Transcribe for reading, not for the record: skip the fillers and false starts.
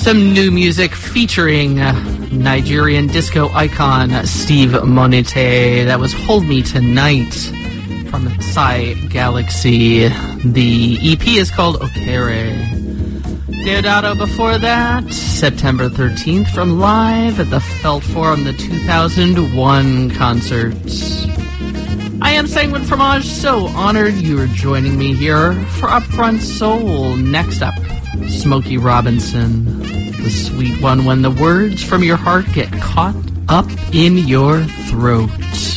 Some new music featuring Nigerian disco icon Steve Monete. That was Hold Me Tonight from Psy Galaxy. The EP is called Okere. Deodato before that, September 13th from Live at the Felt Forum, the 2001 concert. I am Sanguine Fromage, so honored you are joining me here for Upfront Soul. Next up, Smokey Robinson, the sweet one when the words from your heart get caught up in your throat.